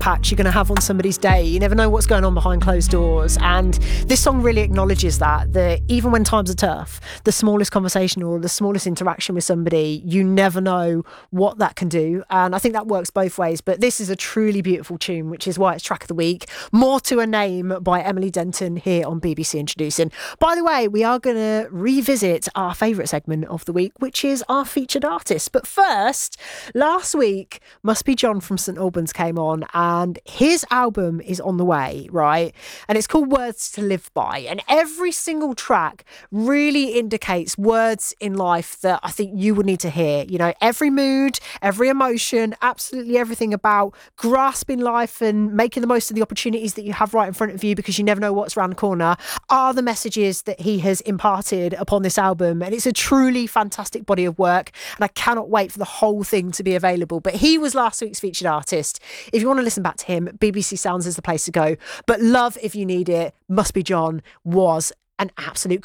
impact you're going to have on somebody's day. You never know what's going on behind closed doors. And this song really acknowledges that even when times are tough, the smallest conversation or the smallest interaction with somebody, you never know what that can do. And I think that works both ways. But this is a truly beautiful tune, which is why it's track of the week. More to a Name by Emily Denton here on BBC Introducing. By the way, we are going to revisit our favourite segment of the week, which is our featured artist. But first, last week, Must Be John from St Albans came on, and his album is on the way, right? And it's called Words to Live By. And every single track really indicates words in life that I think you would need to hear. You know, every mood, every emotion, absolutely everything about grasping life and making the most of the opportunities that you have right in front of you, because you never know what's around the corner, are the messages that he has imparted upon this album. And it's a truly fantastic body of work, and I cannot wait for the whole thing to be available. But he was last week's featured artist. If you want to listen back to him, BBC Sounds is the place to go. But Love If You Need It, Must Be John, was an absolute